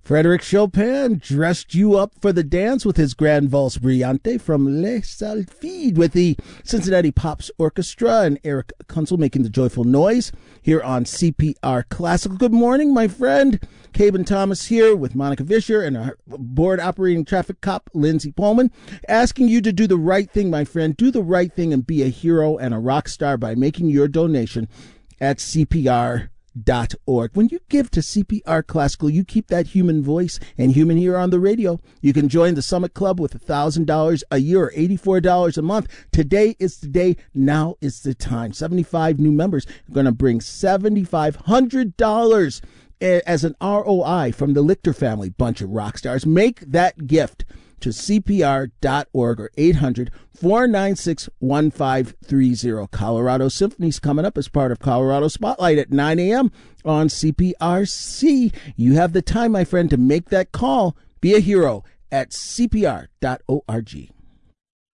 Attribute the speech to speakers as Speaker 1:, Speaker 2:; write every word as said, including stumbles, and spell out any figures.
Speaker 1: Frédéric Chopin dressed you up for the dance with his Grand Valse Brillante from Les Sylphides with the Cincinnati Pops Orchestra and Eric Kunzel making the joyful noise here on C P R Classical. Good morning, my friend. Caben Thomas here with Monica Vischer and our board operating traffic cop, Lindsay Pullman, asking you to do the right thing, my friend. Do the right thing and be a hero and a rock star by making your donation at C P R dot org. When you give to C P R Classical, you keep that human voice and human here on the radio. You can join the Summit Club with one thousand dollars a year or eighty-four dollars a month. Today is the day. Now is the time. seventy-five new members are going to bring seven thousand five hundred dollars as an R O I from the Lichter family. Bunch of rock stars. Make that gift to C P R dot org or eight hundred, four nine six, one five three zero. Colorado Symphony's coming up as part of Colorado Spotlight at nine a.m. on C P R C. You have the time, my friend, to make that call. Be a hero at C P R dot org.